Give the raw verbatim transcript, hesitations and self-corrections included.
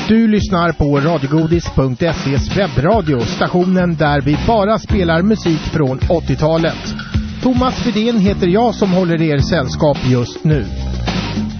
Du lyssnar på radiogodis punkt se's webbradio, stationen där vi bara spelar musik från åttiotalet. Thomas Widén heter jag som håller er sällskap just nu.